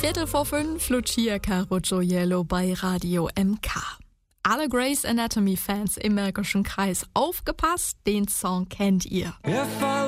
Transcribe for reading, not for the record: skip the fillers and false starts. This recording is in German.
4:15, Lucia Carocciolo bei Radio MK. Alle Grey's Anatomy-Fans im Märkischen Kreis aufgepasst, den Song kennt ihr.